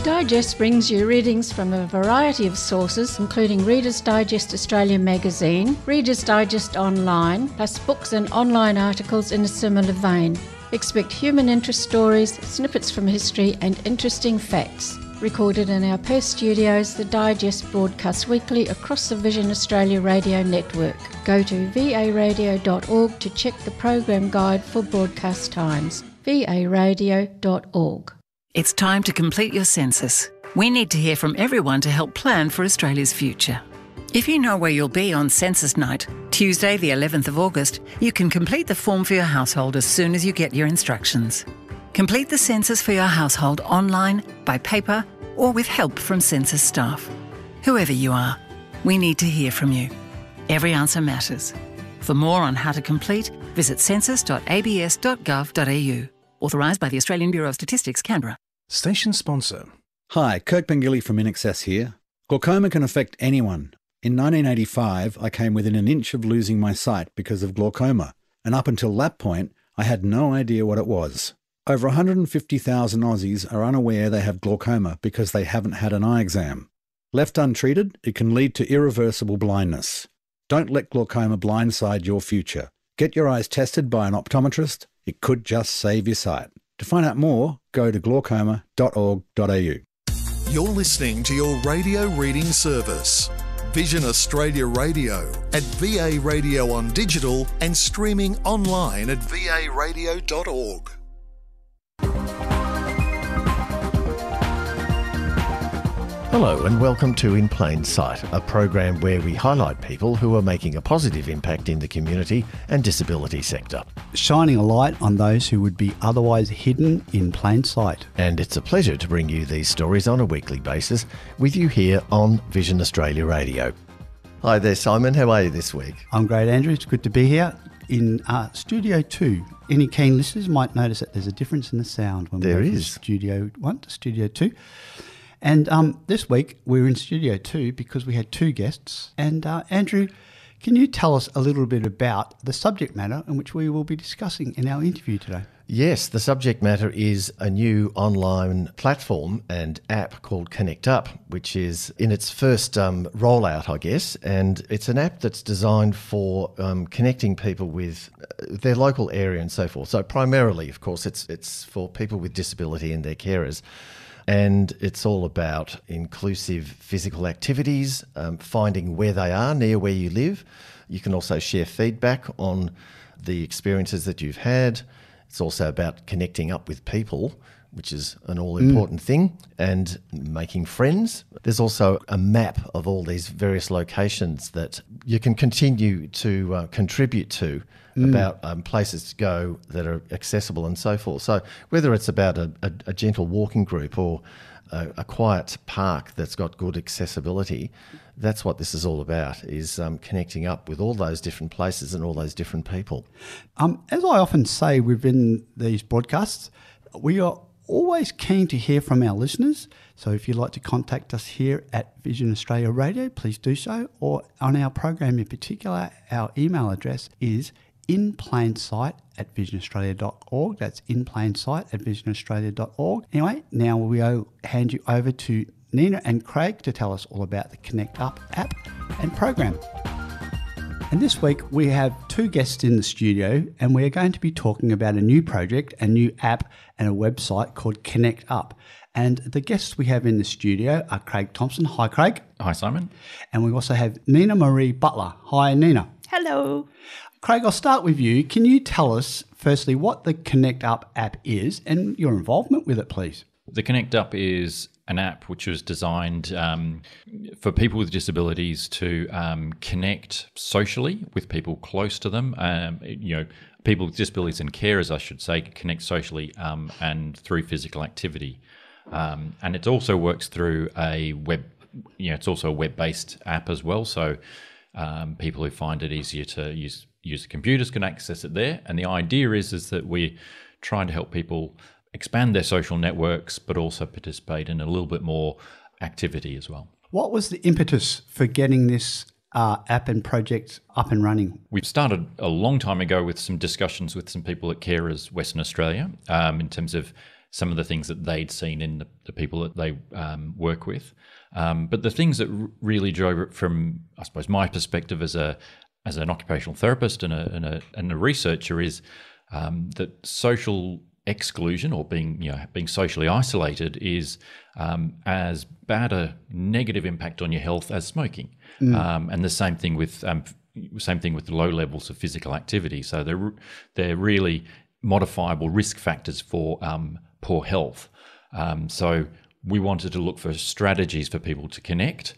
Digest brings you readings from a variety of sources, including Reader's Digest Australia magazine, Reader's Digest Online, plus books and online articles in a similar vein. Expect human interest stories, snippets from history, and interesting facts. Recorded in our Perth studios, the Digest broadcasts weekly across the Vision Australia radio network. Go to varadio.org to check the program guide for broadcast times. varadio.org. It's time to complete your census. We need to hear from everyone to help plan for Australia's future. If you know where you'll be on census night, Tuesday the 11th of August, you can complete the form for your household as soon as you get your instructions. Complete the census for your household online, by paper, or with help from census staff. Whoever you are, we need to hear from you. Every answer matters. For more on how to complete, visit census.abs.gov.au. Authorised by the Australian Bureau of Statistics, Canberra. Station sponsor. Hi, Kirk Pengilly from InAccess here. Glaucoma can affect anyone. In 1985, I came within an inch of losing my sight because of glaucoma, and up until that point, I had no idea what it was. Over 150,000 Aussies are unaware they have glaucoma because they haven't had an eye exam. Left untreated, it can lead to irreversible blindness. Don't let glaucoma blindside your future. Get your eyes tested by an optometrist. It could just save your sight. To find out more, go to glaucoma.org.au. You're listening to your radio reading service. Vision Australia Radio at VA Radio on digital and streaming online at varadio.org. Hello and welcome to In Plain Sight, a program where we highlight people who are making a positive impact in the community and disability sector. Shining a light on those who would be otherwise hidden in plain sight. And it's a pleasure to bring you these stories on a weekly basis with you here on Vision Australia Radio. Hi there, Simon. How are you this week? I'm great, Andrew. It's good to be here in Studio 2. Any keen listeners might notice that there's a difference in the sound when we go from Studio 1 to Studio 2. And this week we're in Studio 2 because we had two guests. And Andrew, can you tell us a little bit about the subject matter in which we will be discussing in our interview today? Yes, the subject matter is a new online platform and app called Connect Up, which is in its first rollout, I guess. And it's an app that's designed for connecting people with their local area and so forth. So primarily, of course, it's for people with disability and their carers. And it's all about inclusive physical activities, finding where they are near where you live. You can also share feedback on the experiences that you've had. It's also about connecting up with people, which is an all-important thing, and making friends. There's also a map of all these various locations that you can continue to contribute to about places to go that are accessible and so forth. So whether it's about a gentle walking group or a quiet park that's got good accessibility, that's what this is all about, is connecting up with all those different places and all those different people. As I often say within these broadcasts, we are always keen to hear from our listeners. So if you'd like to contact us here at Vision Australia Radio, please do so. Or on our program in particular, our email address is inplainsight@visionaustralia.org. That's inplainsight@visionaustralia.org. Anyway, now we'll hand you over to Nina and Craig to tell us all about the Connect Up app and program. And this week we have two guests in the studio, and we're going to be talking about a new project, a new app and a website called Connect Up. And the guests we have in the studio are Craig Thompson. Hi, Craig. Hi, Simon. And we also have Nina Marie Butler. Hi, Nina. Hello. Craig, I'll start with you. Can you tell us, firstly, what the Connect Up app is and your involvement with it, please? The Connect Up is an app which was designed for people with disabilities to connect socially with people close to them. People with disabilities and carers, I should say, connect socially and through physical activity. And it also works through a web. It's also a web-based app as well. So people who find it easier to use the computers can access it there. And the idea is that we're trying to help people expand their social networks, but also participate in a little bit more activity as well. What was the impetus for getting this app and project up and running? We've started a long time ago with some discussions with some people at Carers Western Australia in terms of some of the things that they'd seen in the people that they work with. But the things that really drove it from, I suppose, my perspective as an occupational therapist and a researcher is that social exclusion, or being socially isolated, is as bad a negative impact on your health as smoking. And the same thing with low levels of physical activity. So they're really modifiable risk factors for poor health. So we wanted to look for strategies for people to connect,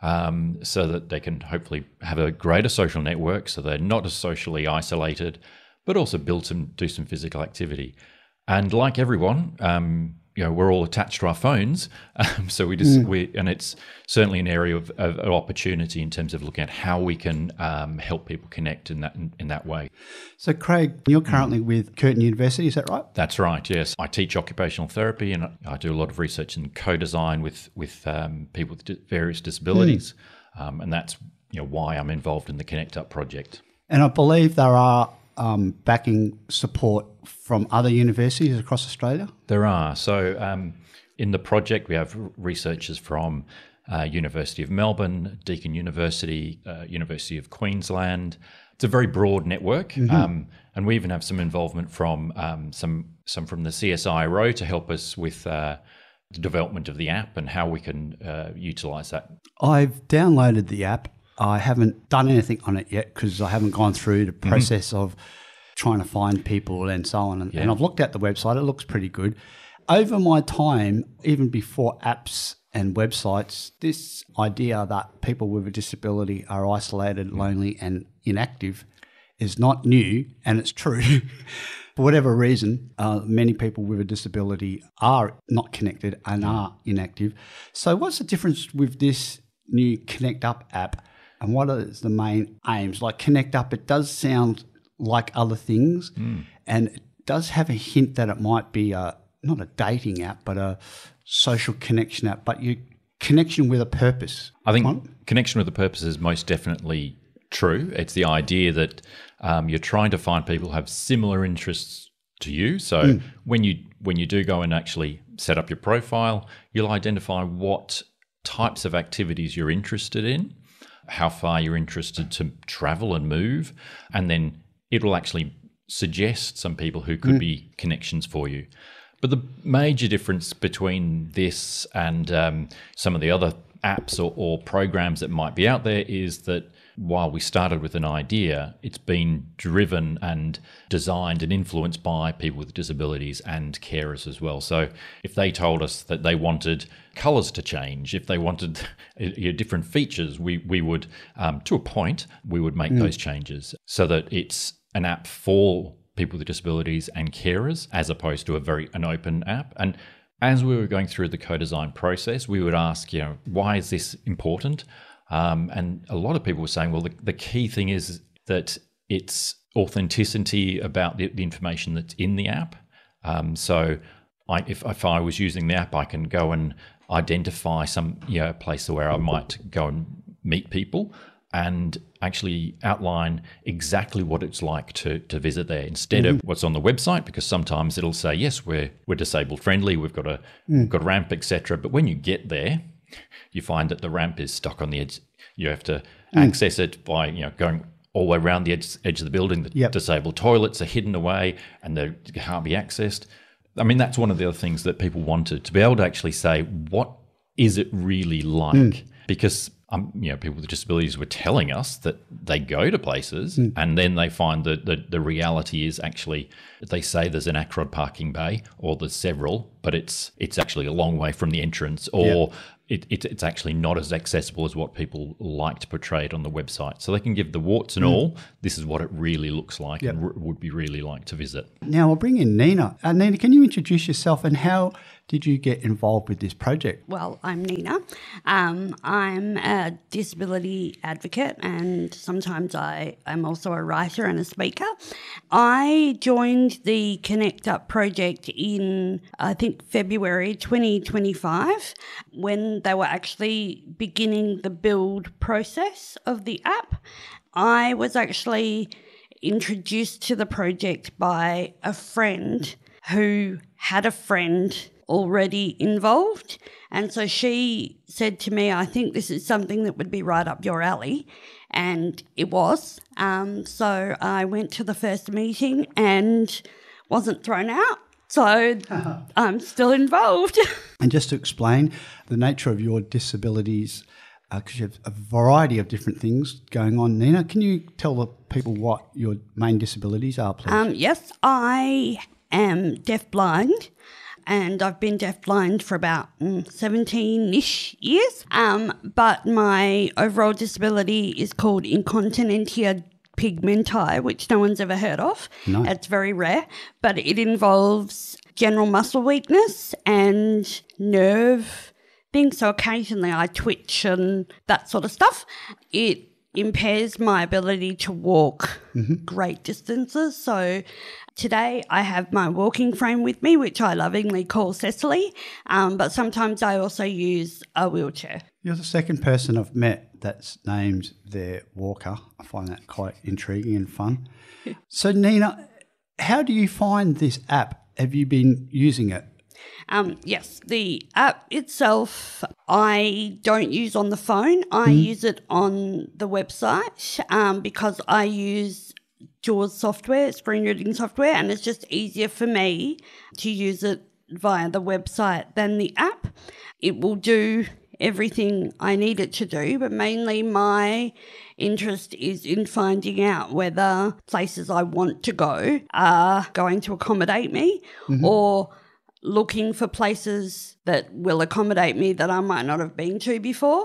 so that they can hopefully have a greater social network, so they're not as socially isolated, but also do some physical activity. And like everyone, we're all attached to our phones, so and it's certainly an area of opportunity in terms of looking at how we can help people connect in that way. So, Craig, you're currently with Curtin University, is that right? That's right. Yes, I teach occupational therapy, and I do a lot of research in co-design with people with various disabilities, and that's why I'm involved in the Connect Up project. And I believe there are backing support from other universities across Australia? There are. So in the project, we have researchers from University of Melbourne, Deakin University, University of Queensland. It's a very broad network, and we even have some involvement from some from the CSIRO to help us with the development of the app and how we can utilise that. I've downloaded the app. I haven't done anything on it yet because I haven't gone through the process of trying to find people and so on. And I've looked at the website. It looks pretty good. Over my time, even before apps and websites, this idea that people with a disability are isolated, lonely and inactive is not new, and it's true. For whatever reason, many people with a disability are not connected and are inactive. So what's the difference with this new Connect Up app? And what is the main aims? Like Connect Up, it does sound like other things, and it does have a hint that it might be not a dating app, but a social connection app, but connection with a purpose. I think connection with a purpose is most definitely true. It's the idea that you're trying to find people who have similar interests to you. So when you do go and actually set up your profile, you'll identify what types of activities you're interested in, how far you're interested to travel and move, and then it'll actually suggest some people who could be connections for you. But the major difference between this and some of the other apps or programs that might be out there is that while we started with an idea, it's been driven and designed and influenced by people with disabilities and carers as well. So if they told us that they wanted colours to change, if they wanted different features, we would, to a point, we would make those changes so that it's an app for people with disabilities and carers as opposed to an open app. And as we were going through the co-design process, we would ask, why is this important? And a lot of people were saying, well, the key thing is that it's authenticity about the information that's in the app. So if I was using the app, I can go and identify some place where I might go and meet people and actually outline exactly what it's like to visit there instead of what's on the website, because sometimes it'll say, yes, we're disabled friendly, we've got a ramp, etc. But when you get there, you find that the ramp is stuck on the edge. You have to access it by going all the way around the edge of the building. The disabled toilets are hidden away and they can't be accessed. I mean, that's one of the other things that people wanted, to be able to actually say, what is it really like? Because people with disabilities were telling us that they go to places and then they find that the reality is actually, they say there's an Acrod parking bay or there's several, but it's actually a long way from the entrance, or it's actually not as accessible as what people like to portray it on the website. So they can give the warts and all, this is what it really looks like and would be really like to visit. Now I'll bring in Nina. Nina, can you introduce yourself and how did you get involved with this project? Well, I'm Nina. I'm a disability advocate and sometimes I'm also a writer and a speaker. I joined the Connect Up project in, I think, February 2025 when they were actually beginning the build process of the app. I was actually introduced to the project by a friend who had a friend already involved. And so she said to me, I think this is something that would be right up your alley. And it was. So I went to the first meeting and wasn't thrown out. So I'm still involved. And just to explain the nature of your disabilities, because you have a variety of different things going on, Nina, can you tell the people what your main disabilities are, please? Yes, I am deafblind, and I've been deafblind for about 17-ish years. But my overall disability is called incontinentia pigmenti, which no one's ever heard of. No. It's very rare, but it involves general muscle weakness and nerve things. So occasionally I twitch and that sort of stuff. It impairs my ability to walk great distances. So today I have my walking frame with me, which I lovingly call Cecily, but sometimes I also use a wheelchair. You're the second person I've met that's named their walker. I find that quite intriguing and fun. So, Nina, how do you find this app? Have you been using it? Yes, the app itself I don't use on the phone. I use it on the website because I use JAWS software, screen reading software, and it's just easier for me to use it via the website than the app. It will do everything I need it to do, but mainly my interest is in finding out whether places I want to go are going to accommodate me or looking for places that will accommodate me that I might not have been to before.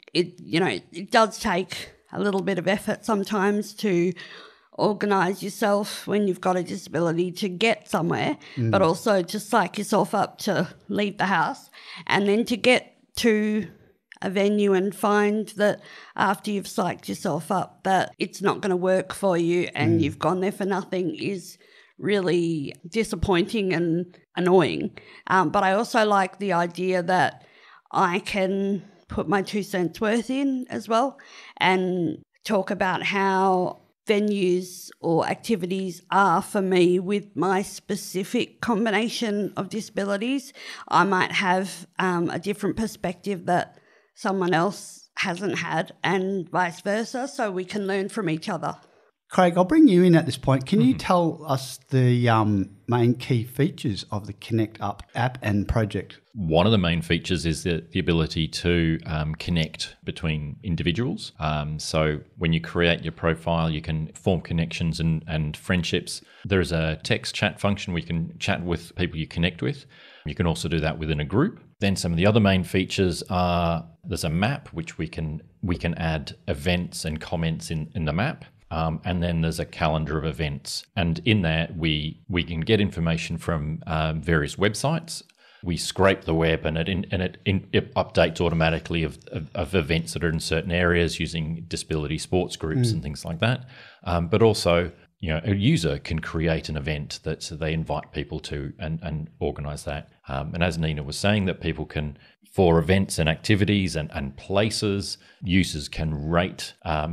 It does take a little bit of effort sometimes to organise yourself when you've got a disability to get somewhere, but also to psych yourself up to leave the house and then to get to a venue and find that after you've psyched yourself up that it's not going to work for you and you've gone there for nothing is really disappointing and annoying. But I also like the idea that I can put my 2 cents worth in as well and talk about how venues or activities are for me with my specific combination of disabilities. I might have a different perspective that someone else hasn't had and vice versa, so we can learn from each other. Craig, I'll bring you in at this point. Can you tell us the main key features of the Connect Up app and project? One of the main features is the ability to connect between individuals. So when you create your profile, you can form connections and friendships. There's a text chat function where you can chat with people you connect with. You can also do that within a group. Then some of the other main features are there's a map which we can add events and comments in the map. And then there's a calendar of events. And in there, we can get information from various websites. We scrape the web and it updates automatically of events that are in certain areas using disability sports groups and things like that. But also, a user can create an event that they invite people to and organise that. And as Nina was saying, that people can, for events and activities and places, users can rate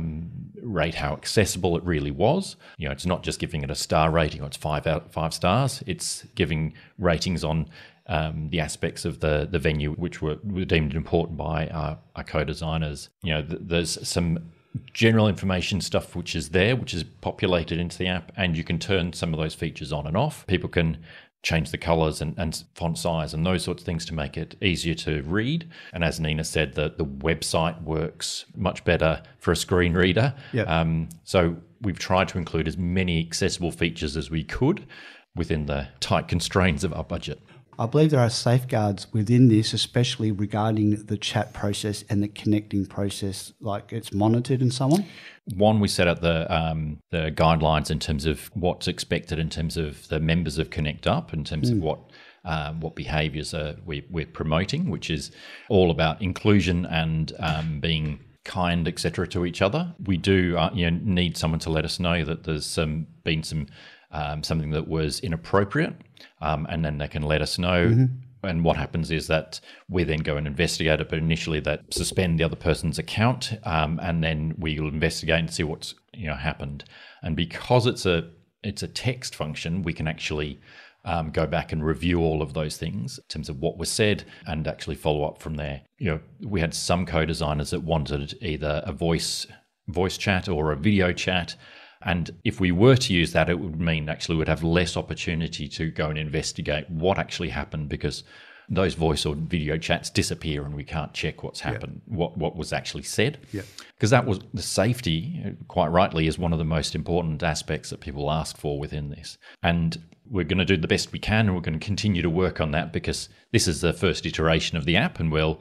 how accessible it really was. It's not just giving it a star rating or it's 5 out of 5 stars. It's giving ratings on the aspects of the venue which were deemed important by our co-designers. There's some general information stuff which is populated into the app, and you can turn some of those features on and off. People can change the colours and font size and those sorts of things to make it easier to read. And as Nina said, the website works much better for a screen reader. Yep. So we've tried to include as many accessible features as we could within the tight constraints of our budget. I believe there are safeguards within this, especially regarding the chat process and the connecting process, like it's monitored and so on. One, we set out the guidelines in terms of what's expected in terms of the members of Connect Up, in terms of what behaviours we're promoting, which is all about inclusion and being kind, etc., to each other. We do need someone to let us know that there's been something that was inappropriate, and then they can let us know. And what happens is that we then go and investigate it, but initially that suspend the other person's account, and then we'll investigate and see what's happened. And because it's a text function, we can actually go back and review all of those things in terms of what was said and actually follow up from there. We had some co-designers that wanted either a voice chat or a video chat. And if we were to use that, it would mean actually we'd have less opportunity to go and investigate what actually happened, because those voice or video chats disappear and we can't check what's happened, what was actually said. Because that was the safety, quite rightly, is one of the most important aspects that people ask for within this. And we're going to do the best we can, and we're going to continue to work on that, because this is the first iteration of the app, and we'll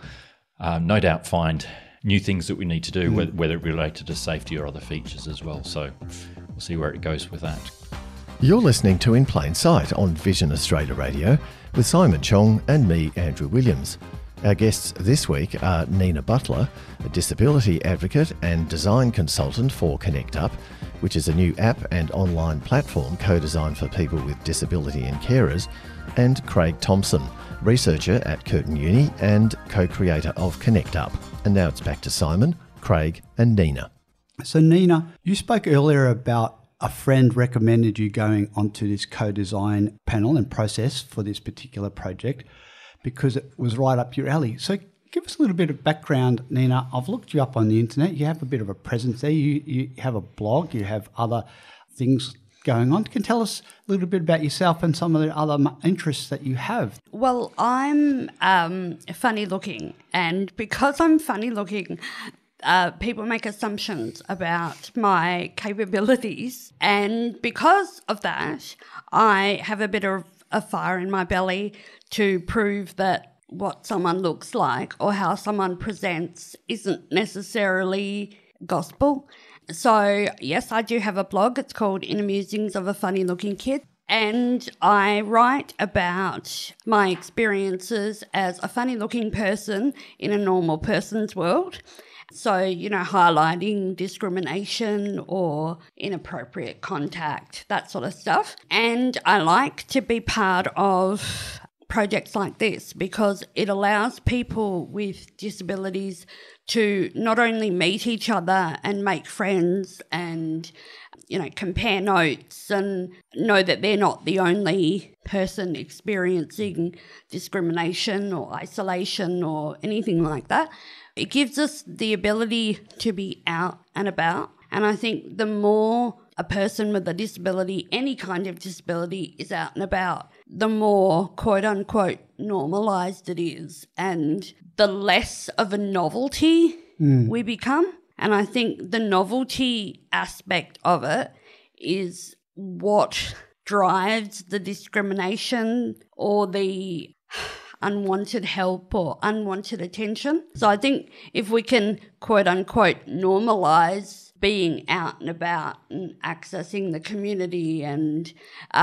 no doubt find new things that we need to do, whether it related to safety or other features as well. So we'll see where it goes with that. You're listening to In Plain Sight on Vision Australia Radio with Simon Chong and me, Andrew Williams. Our guests this week are Nina Butler, a disability advocate and design consultant for Connect Up, which is a new app and online platform co-designed for people with disability and carers, and Craig Thompson, researcher at Curtin Uni and co-creator of Connect Up. And now it's back to Simon, Craig and Nina. So Nina, you spoke earlier about a friend recommended you going onto this co-design panel and process for this particular project because it was right up your alley. So give us a little bit of background, Nina. I've looked you up on the internet. You have a bit of a presence there. You have a blog. You have other things going on. Can you tell us a little bit about yourself and some of the other interests that you have? Well, I'm funny looking, and because I'm funny looking, people make assumptions about my capabilities, and because of that, I have a bit of a fire in my belly to prove that what someone looks like or how someone presents isn't necessarily gospel. So, yes, I do have a blog. It's called Inner Musings of a Funny Looking Kid. And I write about my experiences as a funny looking person in a normal person's world. So, highlighting discrimination or inappropriate contact, that sort of stuff. And I like to be part of projects like this because it allows people with disabilities to not only meet each other and make friends and, compare notes and know that they're not the only person experiencing discrimination or isolation or anything like that. It gives us the ability to be out and about. And I think the more a person with a disability, any kind of disability, is out and about, the more quote unquote normalised it is and the less of a novelty we become. And I think the novelty aspect of it is what drives the discrimination or the unwanted help or unwanted attention. So I think if we can quote unquote normalise being out and about and accessing the community and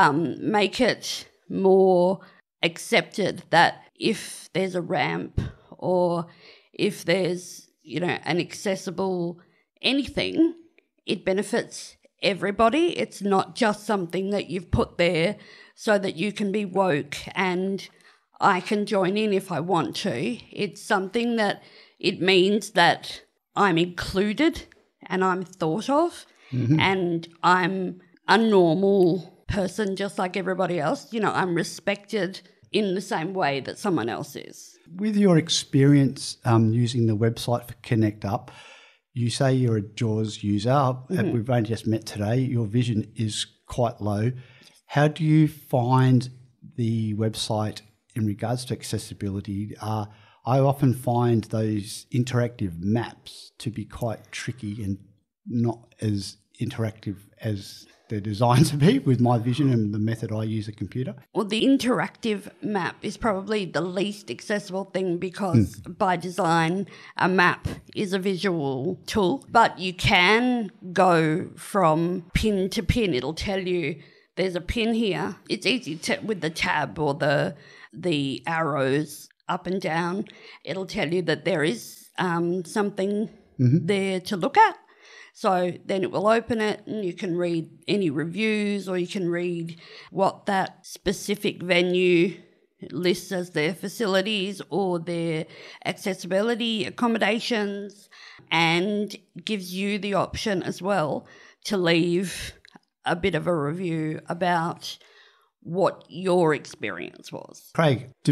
make it more accepted that if there's a ramp or if there's, an accessible anything, it benefits everybody. It's not just something that you've put there so that you can be woke and I can join in if I want to. It's something that it means that I'm included and I'm thought of and I'm a normal person just like everybody else. I'm respected in the same way that someone else is. With your experience using the website for Connect Up, you say you're a JAWS user. We've only just met today. Your vision is quite low. How do you find the website in regards to accessibility? I often find those interactive maps to be quite tricky and not as interactive as they're designed to be with my vision and the method I use a computer. Well, the interactive map is probably the least accessible thing because by design, a map is a visual tool, but you can go from pin to pin. It'll tell you there's a pin here. It's easy with the tab or the arrows up and down. It'll tell you that there is something there to look at. So then it will open it and you can read any reviews or you can read what that specific venue lists as their facilities or their accessibility accommodations, and gives you the option as well to leave a bit of a review about what your experience was. Craig,